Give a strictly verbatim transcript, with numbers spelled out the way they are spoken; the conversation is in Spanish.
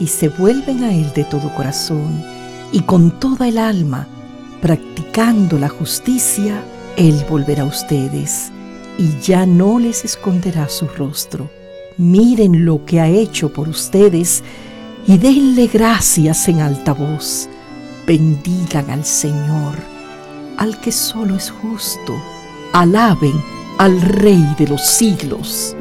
si se vuelven a Él de todo corazón y con toda el alma, practicando la justicia, Él volverá a ustedes y ya no les esconderá su rostro. Miren lo que ha hecho por ustedes y denle gracias en alta voz. Bendigan al Señor, al que solo es justo. Alaben al Rey de los siglos.